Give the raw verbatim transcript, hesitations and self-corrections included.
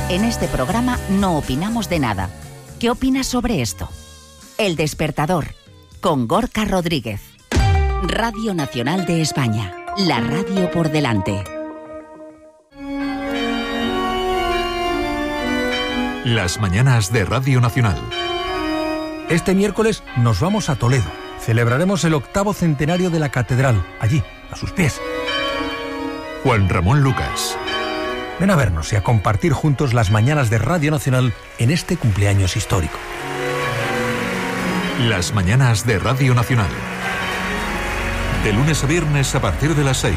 En este programa no opinamos de nada. ¿Qué opinas sobre esto? El Despertador, con Gorka Rodríguez. Radio Nacional de España, la radio por delante. Las mañanas de Radio Nacional. Este miércoles nos vamos a Toledo. Celebraremos el octavo centenario de la catedral, allí, a sus pies. Juan Ramón Lucas. Ven a vernos y a compartir juntos las mañanas de Radio Nacional en este cumpleaños histórico. Las mañanas de Radio Nacional. De lunes a viernes a partir de las seis.